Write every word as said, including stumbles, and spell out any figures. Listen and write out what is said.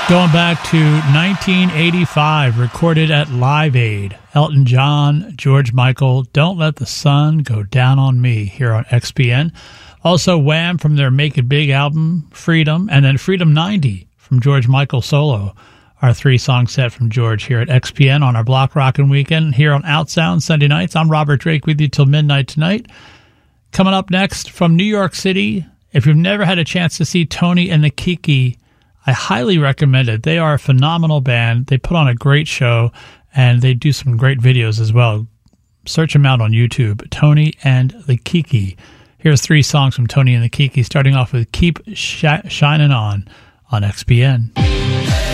Going back to nineteen eighty-five, recorded at Live Aid. Elton John, George Michael, Don't Let the Sun Go Down on Me, here on X P N. Also Wham! From their Make It Big album, Freedom, and then Freedom ninety from George Michael solo. Our three-song set from George here at X P N on our Block Rockin' Weekend here on Outsound Sunday nights. I'm Robert Drake with you till midnight tonight. Coming up next from New York City, if you've never had a chance to see Tony and the Kiki, I highly recommend it. They are a phenomenal band. They put on a great show, and they do some great videos as well. Search them out on YouTube, Tony and the Kiki. Here's three songs from Tony and the Kiki, starting off with Keep Sh- Shining On on X P N.